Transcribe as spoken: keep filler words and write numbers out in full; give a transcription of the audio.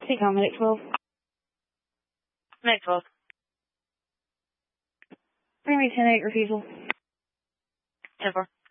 Take on minute twelve. Minute twelve. Primary ten eight refusal. ten four.